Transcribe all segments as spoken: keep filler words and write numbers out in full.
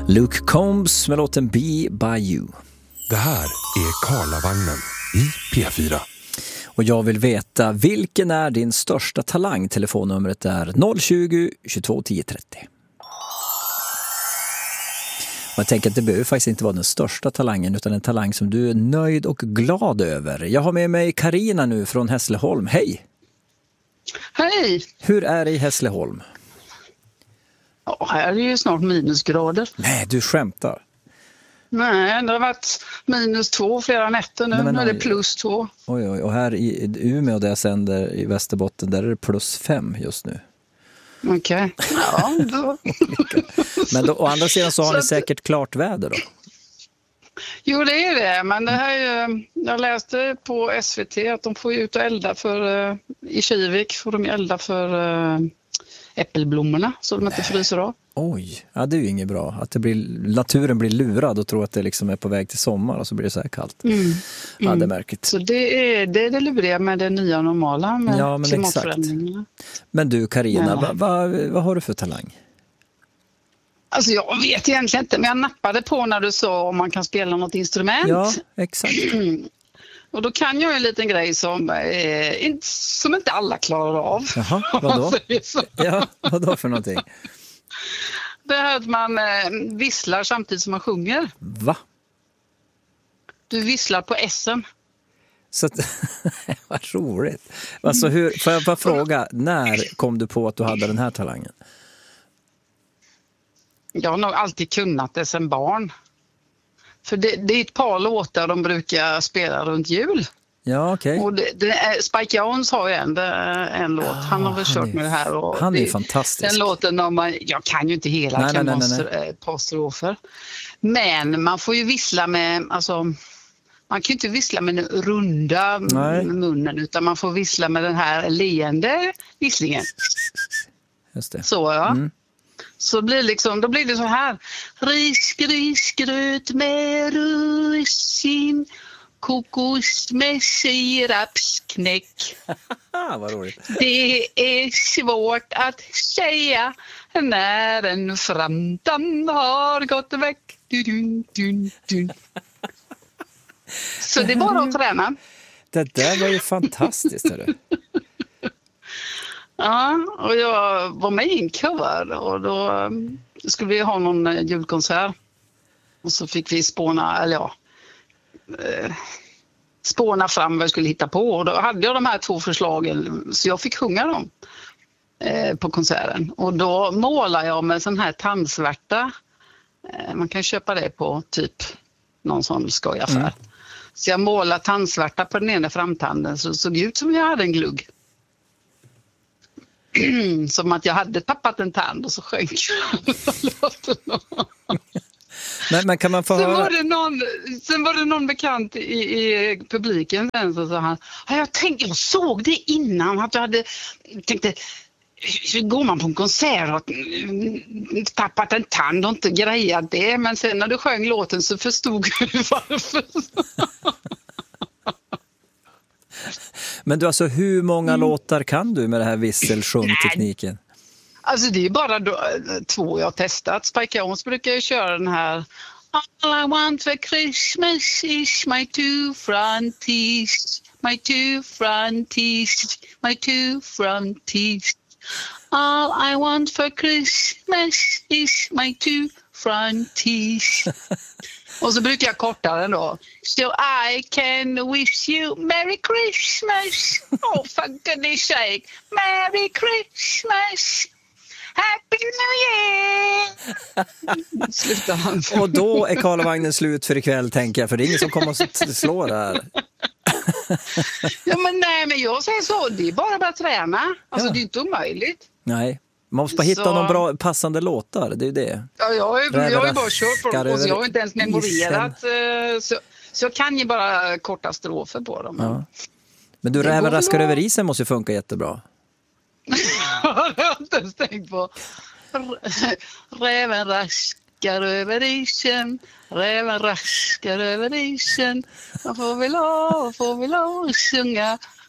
Luke Combs med låten Be By You. Det här är Karlavagnen i P fyra. Och jag vill veta, vilken är din största talang? Telefonnumret är noll tjugo, tjugotvå, tio trettio. Och jag tänker att det behöver faktiskt inte vara den största talangen, utan en talang som du är nöjd och glad över. Jag har med mig Carina nu från Hässleholm. Hej! Hej! Hur är det i Hässleholm? Ja, här är det ju snart minusgrader. Nej, du skämtar. Nej, det har varit minus två flera nätter nu. Nej, nu är det plus två. Oj, oj, och här i Umeå där jag sänder i Västerbotten, där är det plus fem just nu. Okej, okay. Ja. Då. Men då, å andra sidan så har så ni säkert klart väder då? Jo, det är det. Men det här är ju, jag läste på S V T att de får ut och elda för, uh, i Kivik får de elda för uh, äppelblommorna så de inte fryser av. Oj, ja, det är ju inget bra. Att det blir, naturen blir lurad och tror att det liksom är på väg till sommar och så blir det så här kallt. Mm. Mm. Ja, det är märkligt. Så det är det, är det luriga med det nya normala med ja, men klimatförändringarna. Exakt. Men du Carina, ja. vad va, va har du för talang? Alltså jag vet egentligen inte, men jag nappade på när du sa om man kan spela något instrument. Ja, exakt. Mm. Och då kan jag en liten grej som, eh, som inte alla klarar av. Jaha, vadå? Ja, vadå för någonting? Det här att man eh, visslar samtidigt som man sjunger. Va? Du visslar på essen. Så att, vad roligt. Alltså hur, får jag bara fråga, när kom du på att du hade den här talangen? Jag har nog alltid kunnat det sedan barn. För det, det är ett par låtar de brukar spela runt jul. Ja, okej. Okay. Och det, det är, Spike Jones har ju en, en låt. Han har väl ah, kört är, med det här. Och han är det, fantastisk. Den låten, om man, jag kan ju inte hela, nej, kan nej, nej, nej. ett par strofer. Men man får ju vissla med, alltså, man kan ju inte vissla med den runda nej. munnen, utan man får vissla med den här leende visslingen. Just det. Så ja. Mm. Så blir liksom, då blir det så här. Ris, risgröt med russin, kokos med sirapsknäck. Vad roligt. Det är svårt att säga när en framtand har gått väck. Dun, dun, dun. Så det är bara att träna. Det där var ju fantastiskt. Är det? Ja, och jag var med i en cover och då skulle vi ha någon julkonsert. Och så fick vi spåna, eller ja, spåna fram vad jag skulle hitta på. Och då hade jag de här två förslagen, så jag fick sjunga dem på konserten. Och då målade jag med sån här tandsvärta. Man kan köpa det på typ någon sån skojaffär. Mm. Så jag målade tandsvärta på den ena framtanden så det såg ut som jag hade en glugg. Som att jag hade tappat en tand och så sjönk men, men kan man få sen, höra... var det någon, sen var det någon bekant i, i publiken sen så sa han, jag tänkte, jag såg det innan att jag hade tänkte, hur går man på en konsert och tappat en tand och inte grejat det, men sen när du sjöng låten så förstod du varför. Men du, alltså hur många mm. låtar kan du med det här vissel-sjungtekniken? Alltså det är bara då, två jag har testat. Spike Jones brukar ju köra den här All I want for Christmas is my two front teeth, my two front teeth, my two front teeth. All I want for Christmas is my two front teeth. Och så brukar jag korta den då. So I can wish you Merry Christmas. Oh, for goodness sake. Merry Christmas. Happy New Year. Slutar han. Och då är Karlavagnen slut för ikväll, tänker jag. För det är ingen som kommer att slå det här. Ja, men nej, men jag säger så. Det är bara bara att träna. Alltså, ja. Det är inte omöjligt. Nej. Man måste bara hitta så... någon bra passande låtar, det är ju det. Ja, jag har ju, jag har ju bara kört på dem och jag har inte ens memorerat. Så, så jag kan ju bara korta strofer på dem. Ja. Men du, räven raskar över isen måste ju funka jättebra. Det har jag inte ens tänkt på. Räven raskar över isen, räven raskar över isen. Vad får vi lov, vad får vi lov att sjunga?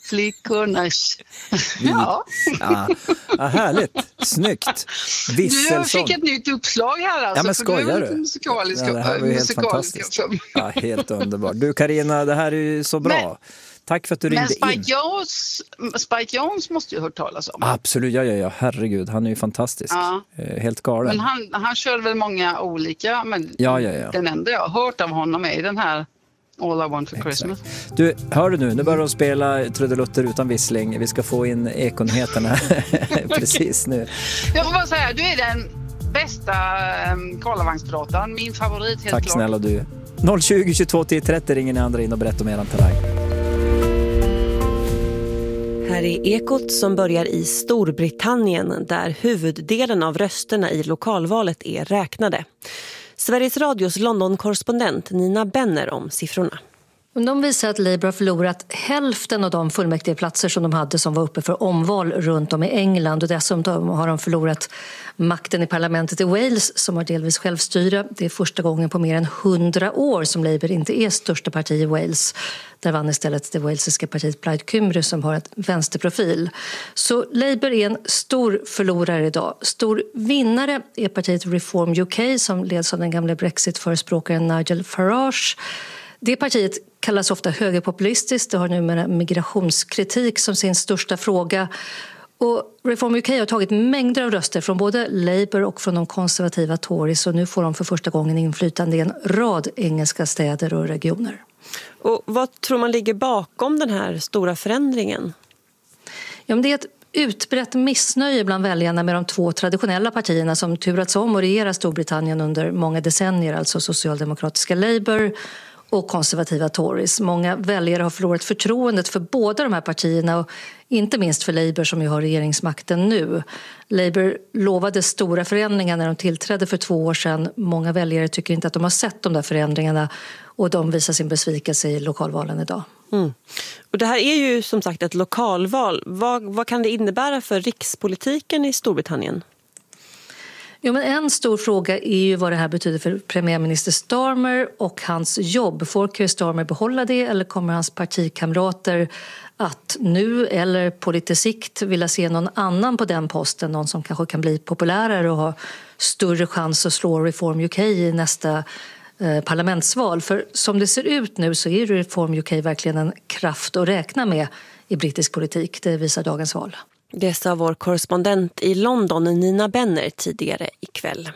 flickornas. Vi, ja. ja. Ja, härligt. Snyggt. Visselsång. Du fick ett nytt uppslag här alltså. Ja, men skojar du? Musikalisk, ja, det här var ju helt fantastiskt. Ja, helt underbart. Du Carina, det här är ju så bra. Men, Tack för att du ringde men in. Spike Jones, Spike Jones måste ju ha hört talas om. Absolut, ja, ja, ja. Herregud, han är ju fantastisk. Ja. Helt galen. Men han, han kör väl många olika, men ja, ja, ja. den enda jag har hört av honom är den här All I Want for Christmas. Exakt. Du, hör du nu, nu börjar de spela trudelutter utan vissling. Vi ska få in ekonheterna precis nu. Jag får bara säga, du är den bästa um, Karlavagnspratan, min favorit helt Tack klart. Snälla du. noll tjugo, tjugotvå, tio trettio ringer ni andra in och berättar om eran talang. Här är Ekot som börjar i Storbritannien där huvuddelen av rösterna i lokalvalet är räknade. Sveriges Radios London-korrespondent Nina Benner om siffrorna. De visar att Labour har förlorat hälften av de fullmäktigeplatser som de hade som var uppe för omval runt om i England. Och dessutom har de förlorat makten i parlamentet i Wales som har delvis självstyre. Det är första gången på mer än hundra år som Labour inte är största parti i Wales. Där vann istället det walesiska partiet Plaid Cymru som har ett vänsterprofil. Så Labour är en stor förlorare idag. Stor vinnare är partiet Reform U K som leds av den gamla Brexit-förespråkaren Nigel Farage. Det partiet kallas ofta högerpopulistiskt. Det har numera migrationskritik som sin största fråga. Och Reform U K har tagit mängder av röster från både Labour och från de konservativa Tories. Och nu får de för första gången inflytande i en rad engelska städer och regioner. Och vad tror man ligger bakom den här stora förändringen? Ja, men det är ett utbrett missnöje bland väljarna med de två traditionella partierna som turats om och regerar Storbritannien under många decennier. Alltså socialdemokratiska Labour och konservativa Tories. Många väljare har förlorat förtroendet för båda de här partierna och inte minst för Labour som ju har regeringsmakten nu. Labour lovade stora förändringar när de tillträdde för två år sedan. Många väljare tycker inte att de har sett de där förändringarna och de visar sin besvikelse i lokalvalen idag. Mm. Och det här är ju som sagt ett lokalval. Vad, vad kan det innebära för rikspolitiken i Storbritannien? Jo, men en stor fråga är ju vad det här betyder för premiärminister Starmer och hans jobb. Får Keir Starmer behålla det eller kommer hans partikamrater att nu eller på lite sikt vilja se någon annan på den posten? Någon som kanske kan bli populärare och ha större chans att slå Reform U K i nästa eh, parlamentsval. För som det ser ut nu så är Reform U K verkligen en kraft att räkna med i brittisk politik. Det visar dagens val. Det sa vår korrespondent i London, Nina Benner, tidigare ikväll.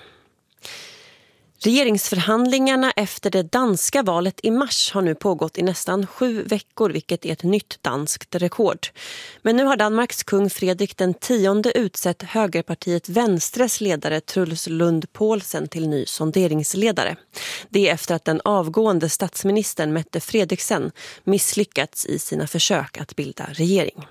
Regeringsförhandlingarna efter det danska valet i mars har nu pågått i nästan sju veckor, vilket är ett nytt danskt rekord. Men nu har Danmarks kung Fredrik den tionde utsett högerpartiet Venstres ledare Truls Lund Poulsen till ny sonderingsledare. Det är efter att den avgående statsministern Mette Frederiksen misslyckats i sina försök att bilda regering.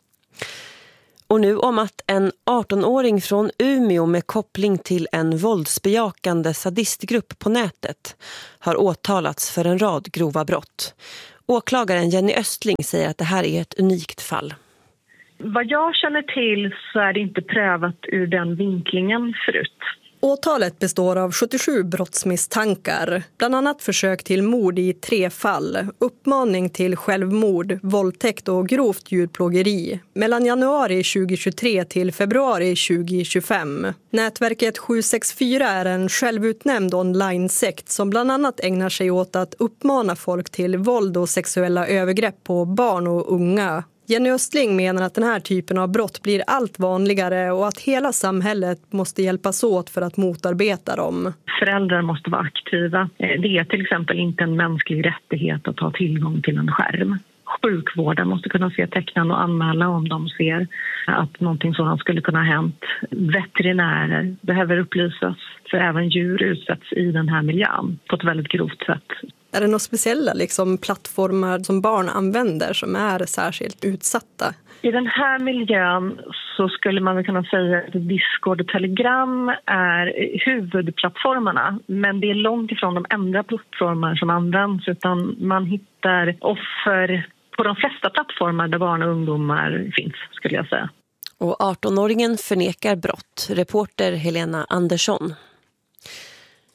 Och nu om att en artonåring från Umeå med koppling till en våldsbejakande sadistgrupp på nätet har åtalats för en rad grova brott. Åklagaren Jenny Östling säger att det här är ett unikt fall. Vad jag känner till så är det inte prövat ur den vinklingen förut. Åtalet består av sjuttiosju brottsmisstankar, bland annat försök till mord i tre fall, uppmaning till självmord, våldtäkt och grovt djurplågeri mellan januari tjugohundratjugotre till februari tjugohundratjugofem. Nätverket sju sex fyra är en självutnämnd online-sekt som bland annat ägnar sig åt att uppmana folk till våld och sexuella övergrepp på barn och unga. Jenny Östling menar att den här typen av brott blir allt vanligare och att hela samhället måste hjälpas åt för att motarbeta dem. Föräldrar måste vara aktiva. Det är till exempel inte en mänsklig rättighet att ha tillgång till en skärm. Sjukvården måste kunna se tecknen och anmäla om de ser att någonting sådant skulle kunna ha hänt. Veterinärer behöver upplysas för även djur utsätts i den här miljön på ett väldigt grovt sätt. Är det några speciella liksom, plattformar som barn använder som är särskilt utsatta? I den här miljön så skulle man kunna säga att Discord och Telegram är huvudplattformarna. Men det är långt ifrån de enda plattformar som används utan man hittar offer på de flesta plattformar där barn och ungdomar finns skulle jag säga. Och artonåringen förnekar brott. Reporter Helena Andersson.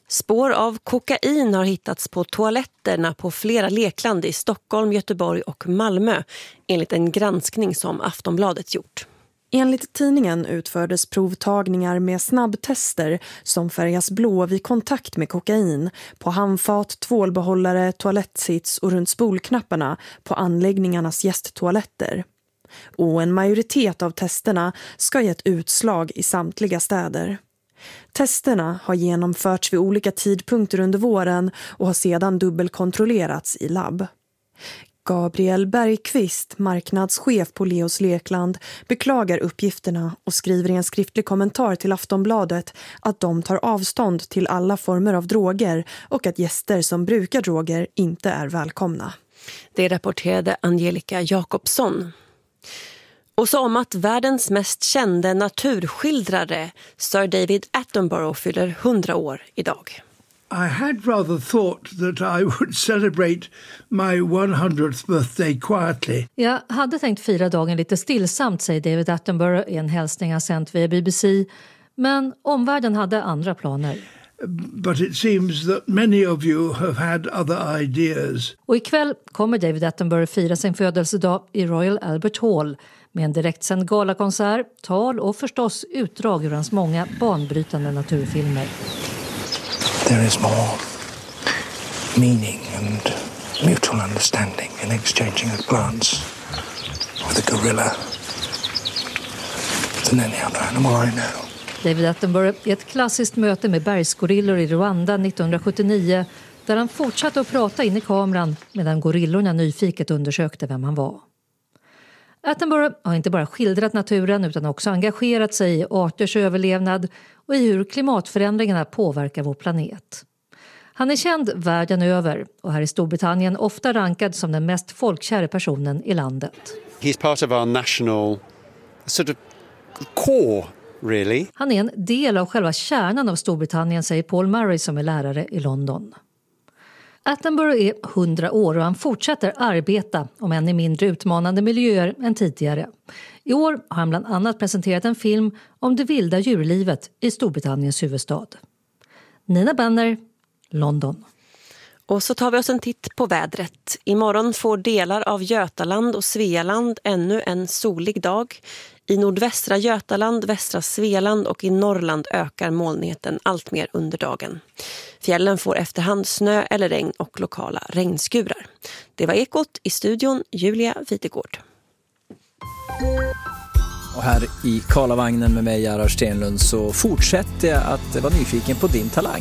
Spår av kokain har hittats på toaletterna på flera lekland i Stockholm, Göteborg och Malmö, enligt en granskning som Aftonbladet gjort. Enligt tidningen utfördes provtagningar med snabbtester som färgas blå vid kontakt med kokain på handfat, tvålbehållare, toalettsits och runt spolknapparna på anläggningarnas gästtoaletter. Och en majoritet av testerna ska ge ett utslag i samtliga städer. Testerna har genomförts vid olika tidpunkter under våren och har sedan dubbelkontrollerats i labb. Gabriel Bergqvist, marknadschef på Leos Lekland, beklagar uppgifterna och skriver i en skriftlig kommentar till Aftonbladet att de tar avstånd till alla former av droger och att gäster som brukar droger inte är välkomna. Det rapporterade Angelica Jakobsson. Och så om att världens mest kände naturskildrare Sir David Attenborough fyller hundra år idag. I had rather thought that I would celebrate my hundredth birthday quietly. Jag hade tänkt fira dagen lite stillsamt, säger David Attenborough i en hälsning han sänt via B B C. Men omvärlden hade andra planer. But it seems that many of you have had other ideas. Och ikväll kommer David Attenborough fira sin födelsedag i Royal Albert Hall med en direktsänd galakonsert, tal och förstås utdrag ur hans många banbrytande naturfilmer. There is more meaning and mutual understanding in exchanging a glance with a gorilla than any other animal I know. David Attenborough är ett klassiskt möte med bergsgorillor i Rwanda nittonhundrasjuttionio där han fortsatte att prata in i kameran medan gorillorna nyfiket undersökte vem han var. Attenborough har inte bara skildrat naturen utan också engagerat sig i arters överlevnad och i hur klimatförändringarna påverkar vår planet. Han är känd världen över och här i Storbritannien ofta rankad som den mest folkkära personen i landet. He's part of our national sort of core, really. Han är en del av själva kärnan av Storbritannien, säger Paul Murray som är lärare i London. Attenborough är hundra år och han fortsätter arbeta, om än i mindre utmanande miljöer än tidigare. I år har han bland annat presenterat en film om det vilda djurlivet i Storbritanniens huvudstad. Nina Benner, London. Och så tar vi oss en titt på vädret. Imorgon får delar av Götaland och Svealand ännu en solig dag. I nordvästra Götaland, västra Svealand och i Norrland ökar molnigheten allt mer under dagen. Fjällen får efterhand snö eller regn och lokala regnskurar. Det var Ekot, i studion Julia Vitegård. Och här i Karlavagnen med mig, Gerhard Stenlund, så fortsätter jag att vara nyfiken på din talang.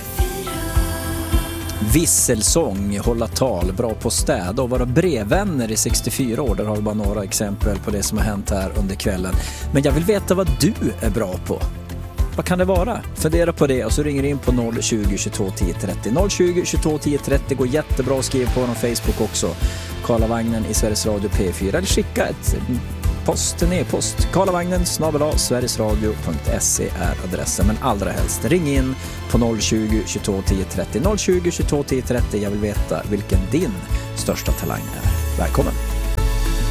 Visselsång, hålla tal, bra på städ och vara brevvänner i sextiofyra år. Där har vi bara några exempel på det som har hänt här under kvällen. Men jag vill veta vad du är bra på. Vad kan det vara? Fundera på det och så ringer in på noll tjugo, tjugotvå, tio trettio. noll tjugo, tjugotvå, tio trettio går jättebra att skriva på vår Facebook också. Karlavagnen i Sveriges Radio P fyra. Eller skicka ett post, en e-post. Karlavagnen snabel-a sverigesradio punkt se är adressen. Men allra helst ring in på noll tjugo, tjugotvå, tio trettio. noll tjugo, tjugotvå, tio trettio. Jag vill veta vilken din största talang är. Välkommen!